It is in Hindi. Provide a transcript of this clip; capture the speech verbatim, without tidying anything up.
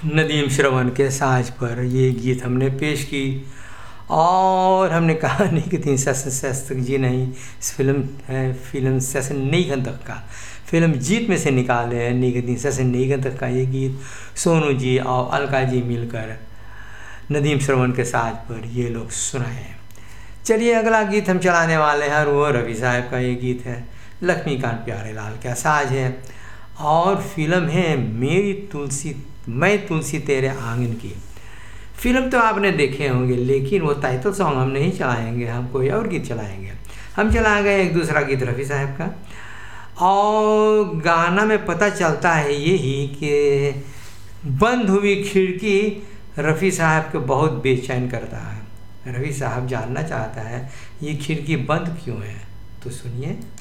नदीम श्रवण के साज पर ये गीत हमने पेश की और हमने कहा निगहती सेशन शास्त्र जी नहीं, इस फिल्म है फिल्म सेशन निगंतक का, फिल्म जीत में से निकाले हैं निगहती सेशन निगंतक का ये गीत सोनू जी और अलका जी मिलकर नदीम श्रवण के साज पर ये लोग सुनाए हैं। चलिए अगला गीत हम चलाने वाले हैं और वो रवि साहब का ये गीत है, लक्ष्मीकांत प्यारेलाल का साज है और फिल्म है मेरी तुलसी मैं तुलसी तेरे आंगन की। फिल्म तो आपने देखे होंगे लेकिन वो टाइटल सॉन्ग हम नहीं चलाएंगे, हम कोई और गीत चलाएंगे। हम चलाएंगे एक दूसरा गीत रफ़ी साहब का और गाना में पता चलता है यही कि बंद हुई खिड़की रफ़ी साहब को बहुत बेचैन करता है। रफ़ी साहब जानना चाहता है ये खिड़की बंद क्यों है, तो सुनिए।